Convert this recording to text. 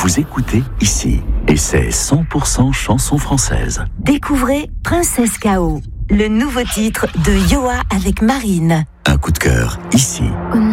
Vous écoutez ici, et c'est 100% chanson française. Découvrez Princesse K.O., le nouveau titre de Yoa avec Marine. Un coup de cœur, ici. On